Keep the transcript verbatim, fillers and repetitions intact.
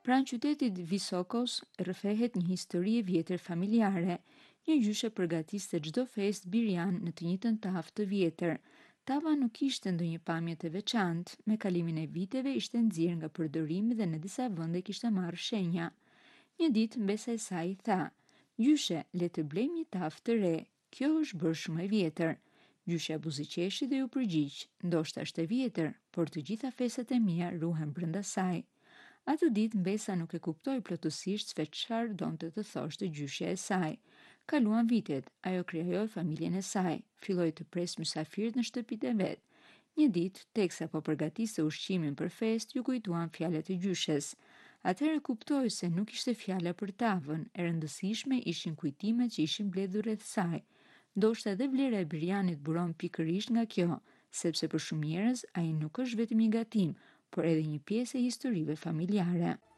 Pranë qytetit Visokos rrëfehet një histori e vjetër familjare. Një gjyshe përgatiste çdo festë birian në të njëjtën tavë të vjetër. Tava nuk kishte ndonjë pamje të veçantë, me kalimin e viteve ishte nxjerrë nga përdorimi dhe në disa vende kishte marrë shenja. Një ditë mbesa e saj i tha: "Gjyshe, le të blejmë një tavë të re. Kjo është bërë shumë e vjetër." Gjyshja buzëqeshi dhe ju përgjigj: "Ndoshta është e vjetër, por të gjitha festat e mia ruhen brenda saj." Atë ditë mbesa nuk e kuptoi plotësisht se çfarë donte të thoshte gjyshja e saj. Kaluan vitet, ajo krijoi familjen e saj, filloi të pres mysafirët në shtëpitë e vet. Një ditë, teksa po përgatiste ushqimin për festë, ju kujtuan fjalët e gjyshes. Atëherë kuptoi se nuk ishte fjala për tavën, e rëndësishme ishin kujtimet që ishin mbledhur rreth saj. Ndoshta edhe vlera e birianit buron pikërisht nga kjo, sepse për shumë njerëz ai nuk është vetëm një gatim, por edhe një pjesë e historive familjare.